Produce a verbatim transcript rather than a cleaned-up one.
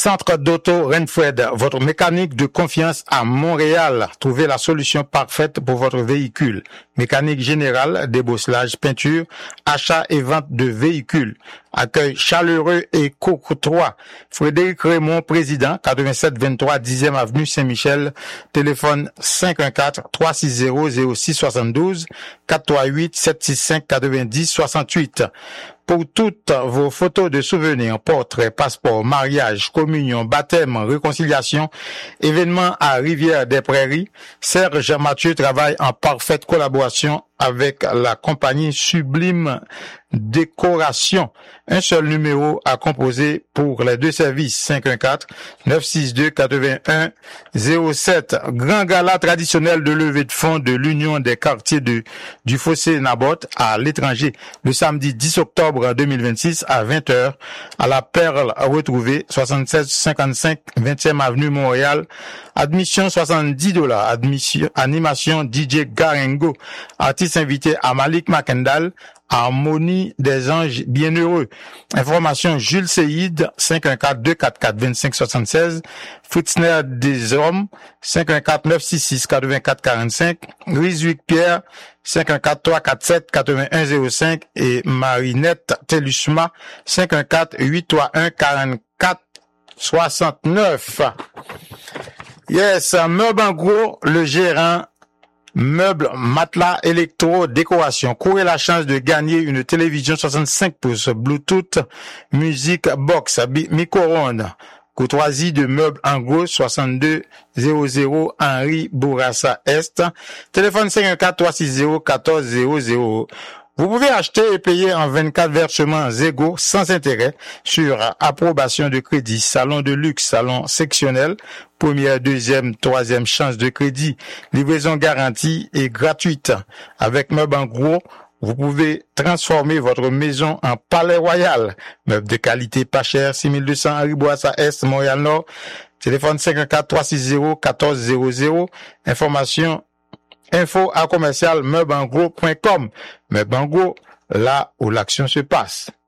Centre d'auto Renfred, votre mécanique de confiance à Montréal. Trouvez la solution parfaite pour votre véhicule. Mécanique générale, débosselage, peinture, achat et vente de véhicules. Accueil chaleureux et courtois. Frédéric Raymond, président, quatre-vingt-sept vingt-trois dixième avenue Saint-Michel. Téléphone cinq un quatre, trois six zéro, zéro six six deux, quatre trois huit, sept six cinq, quatre-vingt-dix, soixante-huit. Pour toutes vos photos de souvenirs, portraits, passeports, mariage, communion, baptême, réconciliation, événements à Rivière-des-Prairies, Serge Mathieu travaille en parfaite collaboration avec la compagnie Sublime Décoration. Un seul numéro à composer pour les deux services, cinq un quatre, neuf six deux, quatre-vingt-un, zéro sept. Grand gala traditionnel de levée de fonds de l'Union des quartiers de, du Fossé Naboth à l'étranger, le samedi dix octobre deux mille vingt-six à vingt heures à la Perle retrouvée, soixante-seize cinquante-cinq vingtième avenue Montréal. Admission soixante-dix dollars. Admission, animation D J Garengo. Artiste invité à Malik Makendal. Harmonie des anges bienheureux. Information Jules Seyid, cinq un quatre, deux quatre quatre, vingt-cinq soixante-seize. Fritzner des hommes, cinq un quatre, neuf six six, quatre-vingt-quatre quarante-cinq. Rizwick Pierre, cinq un quatre, trois quatre sept, quatre-vingt-un zéro cinq. Et Marinette Telusma, cinq un quatre, huit trois un, quarante-quatre soixante-neuf. Yes, Meuble en gros, le gérant Meubles, matelas, électro, décoration. Courez la chance de gagner une télévision soixante-cinq pouces, Bluetooth, musique box, micro-ondes. Courtoisie de Meubles en gros, soixante-deux zéro zéro Henri Bourassa Est. Téléphone cinq un quatre, trois six zéro, un quatre zéro zéro. Vous pouvez acheter et payer en vingt-quatre versements égaux sans intérêt sur approbation de crédit, salon de luxe, salon sectionnel, première, deuxième, troisième chance de crédit, livraison garantie et gratuite. Avec Meubles en gros, vous pouvez transformer votre maison en palais royal. Meubles de qualité pas cher, six mille deux cents Henri Bourassa Est, Montréal Nord. Téléphone cinq un quatre, trois six zéro, un quatre zéro zéro. Information info à commercial meubles en gros point com. Meubles en gros, là où l'action se passe.